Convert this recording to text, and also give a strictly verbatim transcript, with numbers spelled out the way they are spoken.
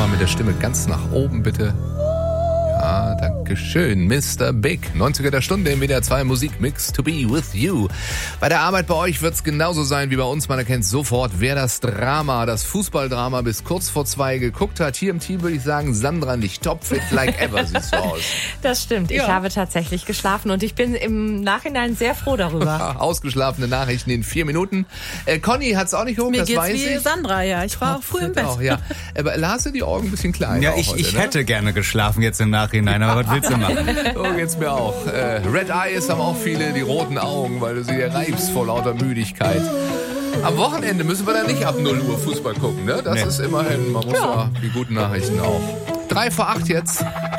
mal mit der Stimme ganz nach oben, bitte. Ja, danke schön. Mister Big. neunziger der Stunde im W D R zwei Musikmix to be with you. Bei der Arbeit bei euch wird's genauso sein wie bei uns. Man erkennt sofort, wer das Drama, das Fußballdrama bis kurz vor zwei geguckt hat. Hier im Team würde ich sagen, Sandra nicht topfit like ever, siehst du aus. Das stimmt. Ja. Ich habe tatsächlich geschlafen und ich bin im Nachhinein sehr froh darüber. Ausgeschlafene Nachrichten in vier Minuten. Äh, Conny hat's auch nicht geguckt, Mir das geht's weiß wie ich. Sandra, ja. Ich war auch früh im Bett. Auch, ja. Aber Lars sind die Augen ein bisschen klein. Ja, auch ich, heute, ich ne? hätte gerne geschlafen jetzt im Nachhinein, aber was willst du machen? So geht's mir auch. Äh, Red Eyes haben auch viele, die roten Augen, weil du sie dir reibst vor lauter Müdigkeit. Am Wochenende müssen wir dann nicht ab null Uhr Fußball gucken, ne? Das Nee. ist immerhin, man muss ja die guten Nachrichten auch. Drei vor acht jetzt.